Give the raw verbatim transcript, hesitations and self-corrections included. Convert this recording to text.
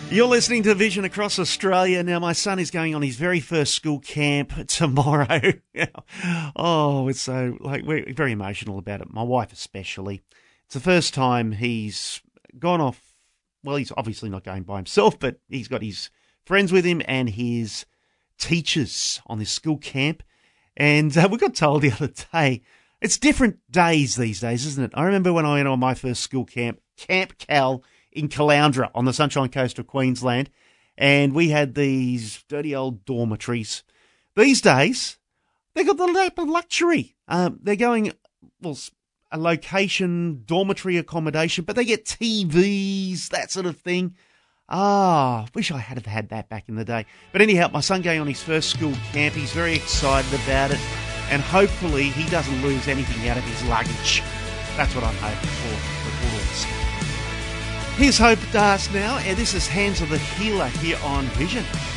You're listening to Vision Across Australia. Now, my son is going on his very first school camp tomorrow. Oh, it's so, like, we're very emotional about it. My wife especially. It's the first time he's gone off. Well, he's obviously not going by himself, but he's got his friends with him and his teachers on this school camp. And uh, we got told the other day, it's different days these days, isn't it? I remember when I went on my first school camp, Camp Cal, in Caloundra on the Sunshine Coast of Queensland, and we had these dirty old dormitories. These days, they got the lap of luxury. Um, they're going, well, a location, dormitory accommodation, but they get T Vs, that sort of thing. Ah, wish I had have had that back in the day. But anyhow, my son going on his first school camp, he's very excited about it, and hopefully he doesn't lose anything out of his luggage. That's what I'm hoping for, for Woolworths. Here's Hope Das now, and this is Hands of the Healer here on Vision.